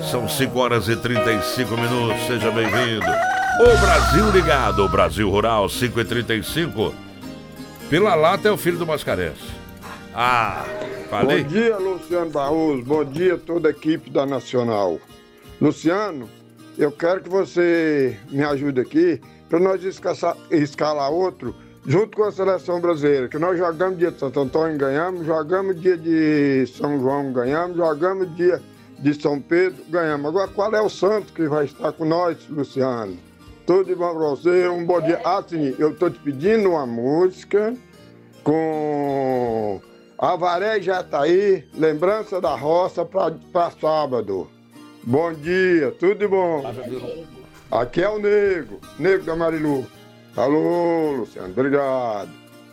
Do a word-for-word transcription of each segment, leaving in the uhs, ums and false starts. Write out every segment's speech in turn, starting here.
São cinco horas e trinta e cinco minutos, seja bem-vindo. O Brasil ligado, o Brasil Rural, cinco e trinta e cinco. Pela lata é o filho do Mascarenhas. Ah, falei? Bom dia, Luciano Barroso. Bom dia a toda a equipe da Nacional. Luciano, eu quero que você me ajude aqui para nós escalar, escalar outro junto com a seleção brasileira, que nós jogamos dia de Santo Antônio, ganhamos, jogamos dia de São João, ganhamos, jogamos dia de São Pedro, ganhamos. Agora, qual é o santo que vai estar com nós, Luciano? Tudo de bom para você, um bom dia. Ah, sim, eu estou te pedindo uma música com Avaré já tá aí, lembrança da roça para sábado. Bom dia, tudo de bom. Aqui é o Nego, Nego da Marilu. Alô, Luciano, obrigado.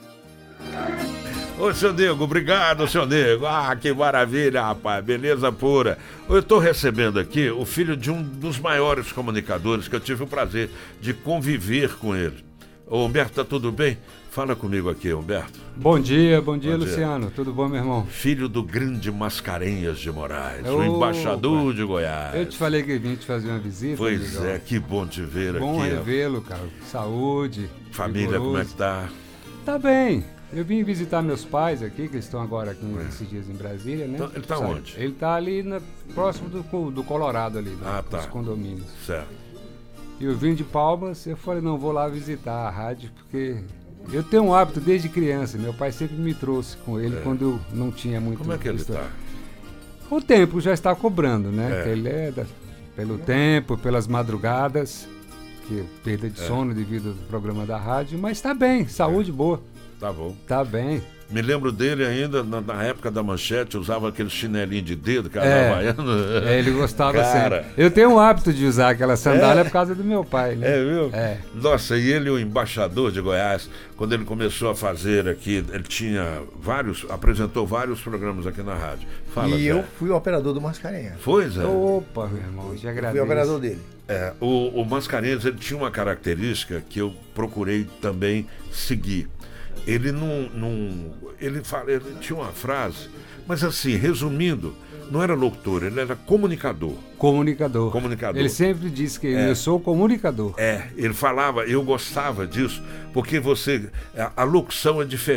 Ô, seu Nego, obrigado, seu Nego. Ah, que maravilha, rapaz, beleza pura. Eu estou recebendo aqui o filho de um dos maiores comunicadores que eu tive o prazer de conviver com ele. Ô, Humberto, tá tudo bem? Fala comigo aqui, Humberto. Bom dia, bom dia, Bom dia. Luciano. Tudo bom, meu irmão? Filho do grande Mascarenhas de Moraes, Opa. o embaixador de Goiás. Eu te falei que vim te fazer uma visita. Pois amigão. é, que bom te ver Bom aqui. revê-lo, cara. Saúde. Família, vigoroso. como é que tá? Tá bem. Eu vim visitar meus pais aqui, que estão agora aqui esses dias em Brasília, né? Então, ele tá Sabe? onde? Ele tá ali na, próximo do, do Colorado ali, né? Ah, tá. Dos condomínios. Certo. E eu vim de Palmas, eu falei, não, vou lá visitar a rádio, porque eu tenho um hábito desde criança. Meu pai sempre me trouxe com ele É. quando eu não tinha muito... Como é que ele visto- tá? O tempo já está cobrando, né? É. Que ele é da- pelo tempo, pelas madrugadas, que perda de É. sono devido ao programa da rádio, mas tá bem, saúde boa, Tá bom. tá bem. Me lembro dele ainda na, na época da Manchete, usava aquele chinelinho de dedo, cara, É. havaiano. É, ele gostava Cara. sempre. Eu tenho o hábito de usar aquela sandália É. por causa do meu pai, né? É, viu? É. Nossa, e ele, o embaixador de Goiás, quando ele começou a fazer aqui, ele tinha vários, apresentou vários programas aqui na rádio. Fala, E Zé. eu fui o operador do Mascarenhas. Foi, Zé? Opa, meu irmão, te Fui agradeço. o operador dele. É, o, o Mascarenhas, ele tinha uma característica que eu procurei também seguir. Ele não, não ele, fala, ele tinha uma frase, mas assim, resumindo, não era locutor, ele era comunicador. Comunicador. Comunicador. Ele sempre disse que É. eu sou comunicador. É, ele falava, eu gostava disso, porque você, a, a locução é diferente.